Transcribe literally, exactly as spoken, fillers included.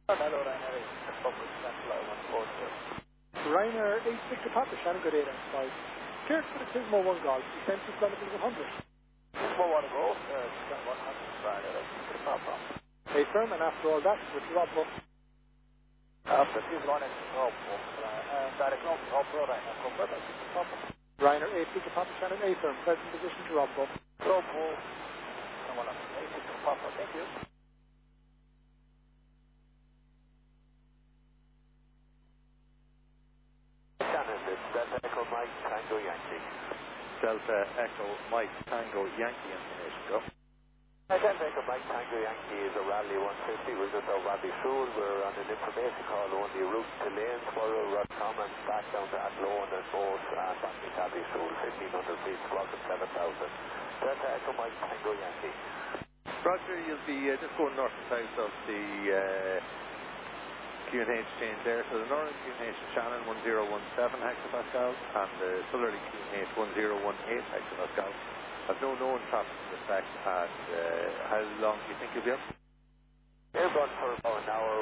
Hello, Ryanair eight Republic Central, I one four zero. Ryanair eight Victor Papa, Shannon Good eight five. Cleared for the Tismo one Golf, descent to kilometers one hundred. Tismo one to go, uh, descent one hundred, Ryanair eight Victor Papa. Hey firm, and after all that, with Rob Buff. After Tismo one X Rob Buff, and direct Rob Buff, Ryanair, come with us, Victor Papa. Ryanair eight Victor Papa, Shannon A firm, present position to Rob Buff. Rob Buff, someone else, eight Victor Papa, thank you. Shannon, it's Delta Echo Mike Tango Yankee. Delta Echo Mike Tango Yankee information, go. Uh, Delta Echo Mike Tango Yankee is a Rally one fifty. We're just over Rally Shul. We're on an information call on the route to Lanesborough, Roscommon, back down to Athlone and Boat, and back to Cabby Shul, fifteen hundred feet, squawking seven thousand. Delta Echo Mike Tango Yankee. Roger, you'll be uh, just going north and south of the uh, Q and H change there. So the northern Q and H is Shannon one zero one seven hectopascals and the southerly Q and H one zero one eight hectopascals. I've no known traffic to respect, and uh, how long do you think you'll be up? Airborne for about an hour